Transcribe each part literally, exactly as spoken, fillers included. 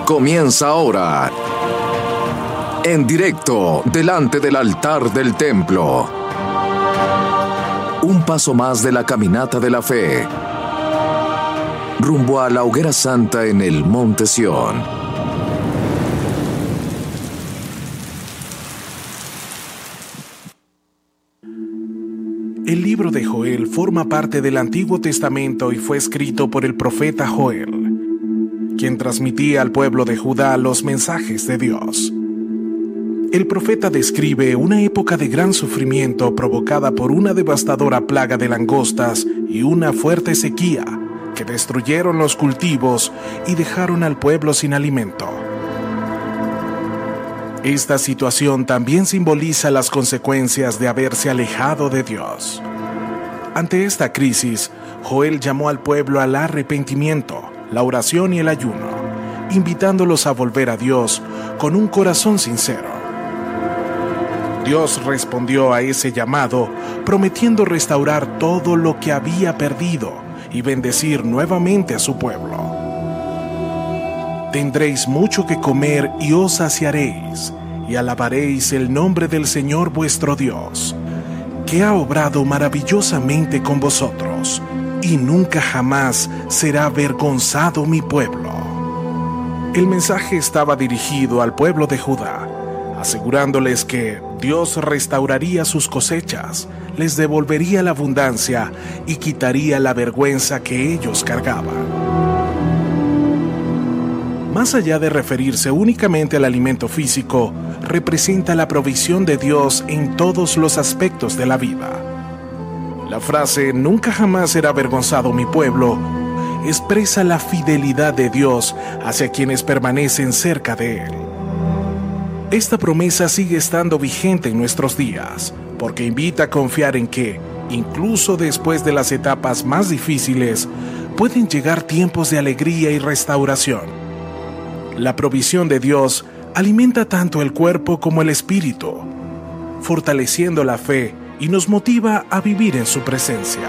comienza ahora. En directo, delante del altar del templo. Un paso más de la caminata de la fe. Rumbo a la hoguera santa en el Monte Sión. El libro de Joel forma parte del Antiguo Testamento y fue escrito por el profeta Joel, quien transmitía al pueblo de Judá los mensajes de Dios. El profeta describe una época de gran sufrimiento provocada por una devastadora plaga de langostas y una fuerte sequía que destruyeron los cultivos y dejaron al pueblo sin alimento. Esta situación también simboliza las consecuencias de haberse alejado de Dios. Ante esta crisis, Joel llamó al pueblo al arrepentimiento, la oración y el ayuno, invitándolos a volver a Dios con un corazón sincero. Dios respondió a ese llamado, prometiendo restaurar todo lo que había perdido y bendecir nuevamente a su pueblo. Tendréis mucho que comer y os saciaréis, y alabaréis el nombre del Señor vuestro Dios, que ha obrado maravillosamente con vosotros, y nunca jamás será avergonzado mi pueblo. El mensaje estaba dirigido al pueblo de Judá, asegurándoles que Dios restauraría sus cosechas, les devolvería la abundancia y quitaría la vergüenza que ellos cargaban. Más allá de referirse únicamente al alimento físico, representa la provisión de Dios en todos los aspectos de la vida. La frase "nunca jamás será avergonzado mi pueblo" expresa la fidelidad de Dios hacia quienes permanecen cerca de Él. Esta promesa sigue estando vigente en nuestros días, porque invita a confiar en que, incluso después de las etapas más difíciles, pueden llegar tiempos de alegría y restauración. La provisión de Dios alimenta tanto el cuerpo como el espíritu, fortaleciendo la fe y nos motiva a vivir en su presencia.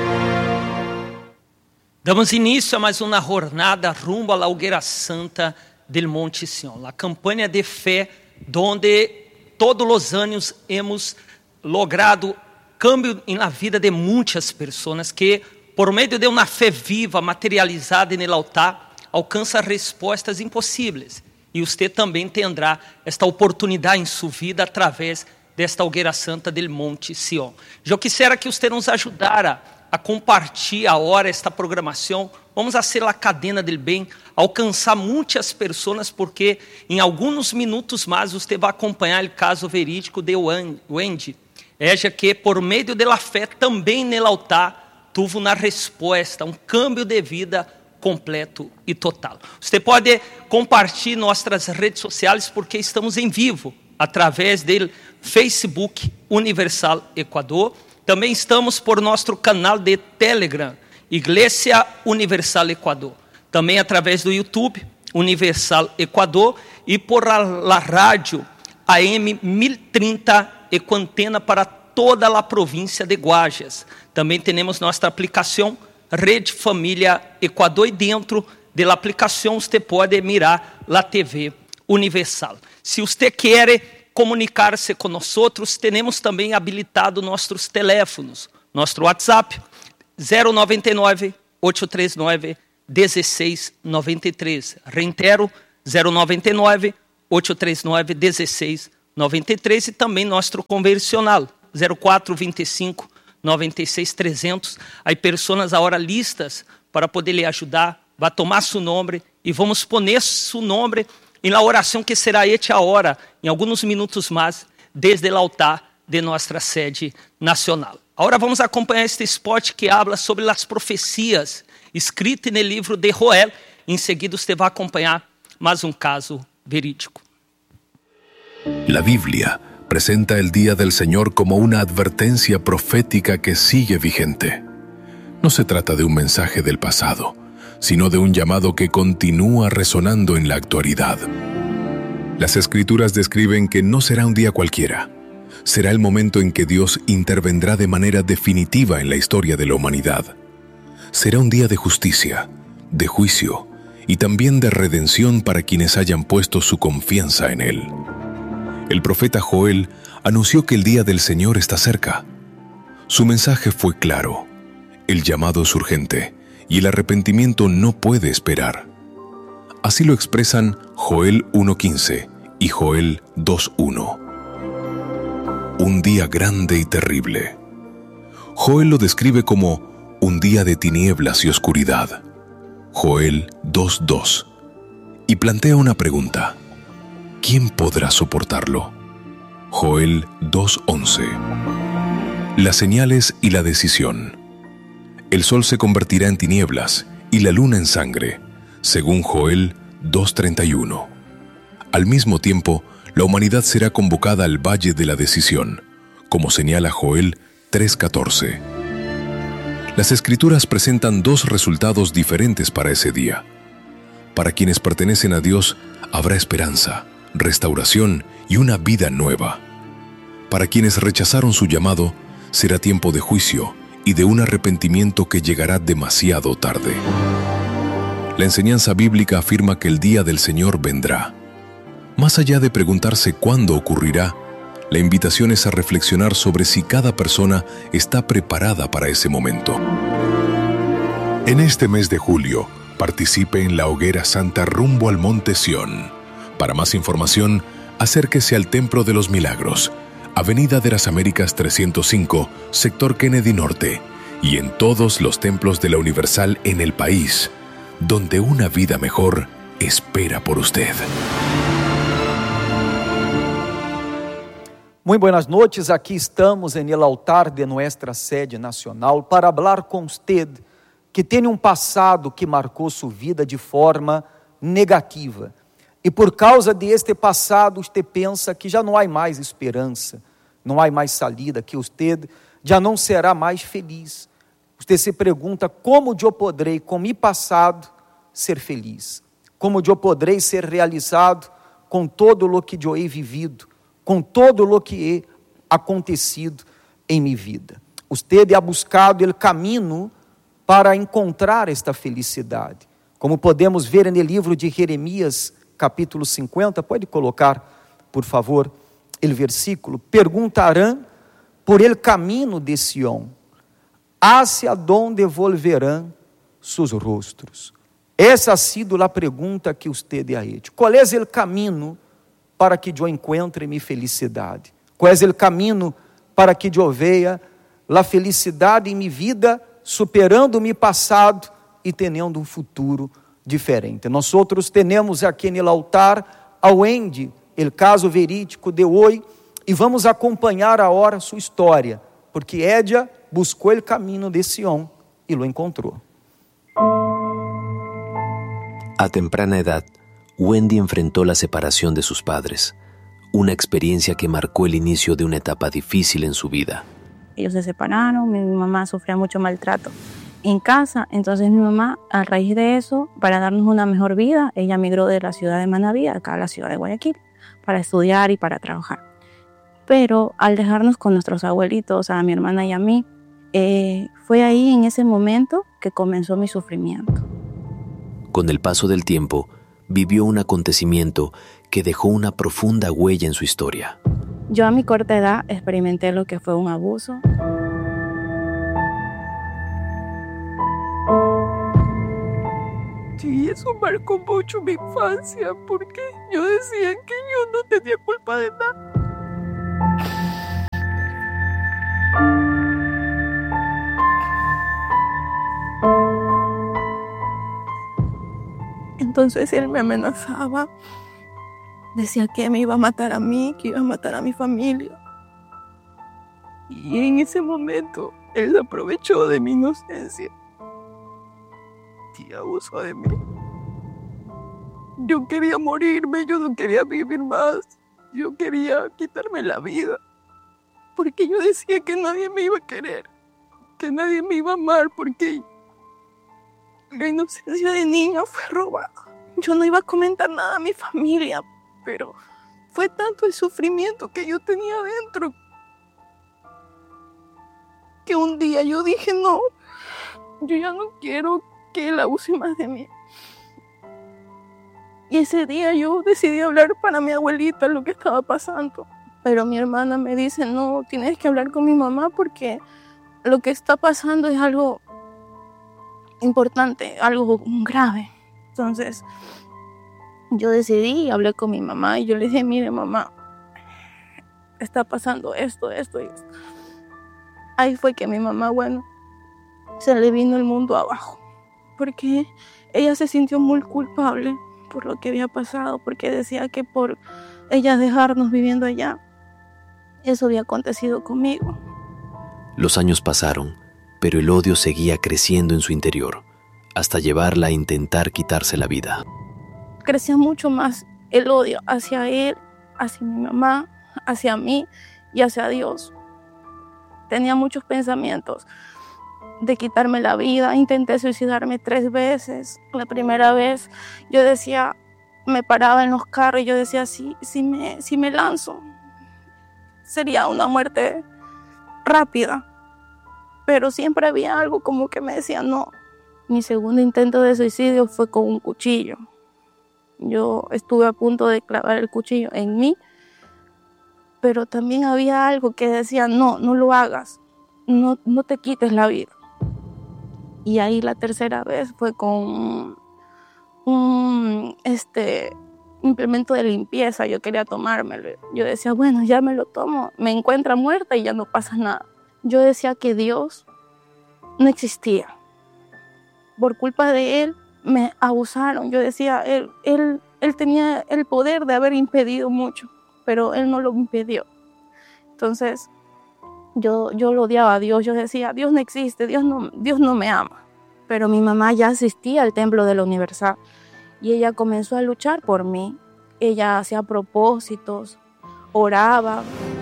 Damos início a mais uma jornada rumbo à la hoguera santa del Monte Sión, la campanha de fé donde todos os anos hemos logrado cambio na vida de muitas pessoas que, por meio de uma fé viva, materializada no altar, alcança respostas impossíveis. E você também terá esta oportunidade em sua vida através desta hogueira santa del Monte Sión. Eu quisiera que você nos ajudara a compartilhar agora esta programação. Vamos fazer a cadena del bem, alcançar muitas pessoas, porque em alguns minutos mais você vai acompanhar o caso verídico de Wendy. Ella que por meio da fé também no altar teve uma resposta, um cambio de vida completo e total. Você pode compartilhar nossas redes sociais porque estamos em vivo através do Facebook Universal Equador. Também estamos por nosso canal de Telegram, Igreja Universal Equador. Também através do YouTube Universal Equador e por a, a rádio A M mil e trinta Equantena para toda a província de Guajas. Também temos nossa aplicação Rede Família Equador, e dentro da aplicação você pode mirar a T V Universal. Se você quer comunicar-se conosco, temos também habilitado nossos teléfonos, nosso WhatsApp zero nove nove, oito três nove, um seis nove três. Reitero, zero nove nove, oito três nove, um seis nove três, e também nosso convencional zero quatro vinte e cinco, noventa e seis trezentos. Há pessoas agora listas para poder lhe ajudar. Vai tomar seu nome e vamos poner seu nome em la oração que será hecha agora, em alguns minutos mais, desde o altar de nossa sede nacional. Agora vamos acompanhar este spot que habla sobre as profecias escritas no livro de Joel. Em seguida você vai acompanhar mais um caso verídico. La Biblia presenta el Día del Señor como una advertencia profética que sigue vigente. No se trata de un mensaje del pasado, sino de un llamado que continúa resonando en la actualidad. Las Escrituras describen que no será un día cualquiera. Será el momento en que Dios intervendrá de manera definitiva en la historia de la humanidad. Será un día de justicia, de juicio y también de redención para quienes hayan puesto su confianza en Él. El profeta Joel anunció que el día del Señor está cerca. Su mensaje fue claro: el llamado es urgente y el arrepentimiento no puede esperar. Así lo expresan Joel uno quince y Joel dos uno. Un día grande y terrible. Joel lo describe como un día de tinieblas y oscuridad. Joel dos dos. Y plantea una pregunta: ¿quién podrá soportarlo? Joel dos once. Las señales y la decisión. El sol se convertirá en tinieblas y la luna en sangre, según Joel dos treinta y uno. Al mismo tiempo, la humanidad será convocada al Valle de la Decisión, como señala Joel tres catorce. Las Escrituras presentan dos resultados diferentes para ese día. Para quienes pertenecen a Dios, habrá esperanza, restauración y una vida nueva. Para quienes rechazaron su llamado, será tiempo de juicio y de un arrepentimiento que llegará demasiado tarde. La enseñanza bíblica afirma que el día del Señor vendrá. Más allá de preguntarse cuándo ocurrirá, la invitación es a reflexionar sobre si cada persona está preparada para ese momento. En este mes de julio, participe en la Hoguera Santa rumbo al Monte Sión. Para más información, acérquese al Templo de los Milagros, Avenida de las Américas trescientos cinco, Sector Kennedy Norte, y en todos los templos de la Universal en el país, donde una vida mejor espera por usted. Muy buenas noches, aqui estamos en el altar de nuestra sede nacional para hablar com usted que tem um passado que marcou sua vida de forma negativa. E por causa de este passado, você pensa que já não há mais esperança, não há mais salida, que você já não será mais feliz. Você se pergunta como eu poderei, com meu passado, ser feliz? Como eu poderei ser realizado com todo o que eu he vivido, com todo o que é acontecido em minha vida? Você ha buscado o caminho para encontrar esta felicidade. Como podemos ver no livro de Jeremias, capítulo cinquenta, pode colocar, por favor, o versículo. Perguntarão por el caminho de Sião, hacia donde volverão seus rostros. Essa ha sido a pergunta que usted ha hecho. Qual é o caminho para que eu encontre minha felicidade? Qual é o caminho para que eu veja a felicidade em minha vida, superando meu passado e tendo um futuro diferente? Nós outros temos aqui no altar ao ende o caso verídico de hoje e vamos acompanhar agora sua história, porque Édia buscou o caminho de Sião e lo encontrou. A temprana edad, Wendy enfrentó la separación de sus padres, una experiencia que marcó el inicio de una etapa difícil en su vida. Ellos se separaron, mi mamá sufría mucho maltrato en casa, entonces mi mamá, a raíz de eso, para darnos una mejor vida, ella migró de la ciudad de Manabí acá a la ciudad de Guayaquil para estudiar y para trabajar. Pero al dejarnos con nuestros abuelitos, a mi hermana y a mí, eh, fue ahí en ese momento que comenzó mi sufrimiento. Con el paso del tiempo, vivió un acontecimiento que dejó una profunda huella en su historia. Yo a mi corta edad experimenté lo que fue un abuso. Sí, eso marcó mucho mi infancia, porque yo decía que yo no tenía culpa de nada. Entonces él me amenazaba, decía que me iba a matar a mí, que iba a matar a mi familia. Y en ese momento él aprovechó de mi inocencia y abusó de mí. Yo quería morirme, yo no quería vivir más, yo quería quitarme la vida, porque yo decía que nadie me iba a querer, que nadie me iba a amar, porque la inocencia de niña fue robada. Yo no iba a comentar nada a mi familia, pero fue tanto el sufrimiento que yo tenía dentro que un día yo dije, no, yo ya no quiero que él abuse más de mí. Y ese día yo decidí hablar para mi abuelita lo que estaba pasando. Pero mi hermana me dice, no, tienes que hablar con mi mamá porque lo que está pasando es algo importante, algo grave. Entonces, yo decidí, hablé con mi mamá y yo le dije, mire mamá, está pasando esto, esto y esto. Ahí fue que mi mamá, bueno, se le vino el mundo abajo. Porque ella se sintió muy culpable por lo que había pasado, porque decía que por ella dejarnos viviendo allá, eso había acontecido conmigo. Los años pasaron, pero el odio seguía creciendo en su interior, hasta llevarla a intentar quitarse la vida. Crecía mucho más el odio hacia él, hacia mi mamá, hacia mí y hacia Dios. Tenía muchos pensamientos de quitarme la vida. Intenté suicidarme tres veces. La primera vez yo decía, me paraba en los carros y yo decía, si, si, me, si me lanzo, sería una muerte rápida. Pero siempre había algo como que me decía no. Mi segundo intento de suicidio fue con un cuchillo. Yo estuve a punto de clavar el cuchillo en mí, pero también había algo que decía, no, no lo hagas, no, no te quites la vida. Y ahí la tercera vez fue con un este, implemento de limpieza, yo quería tomármelo. Yo decía, bueno, ya me lo tomo, me encuentra muerta y ya no pasa nada. Yo decía que Dios no existía. Por culpa de él me abusaron. Yo decía, él, él, él tenía el poder de haber impedido mucho, pero él no lo impidió. Entonces, yo, yo lo odiaba a Dios. Yo decía, Dios no existe, Dios no, Dios no me ama. Pero mi mamá ya asistía al templo de la Universal y ella comenzó a luchar por mí. Ella hacía propósitos, oraba.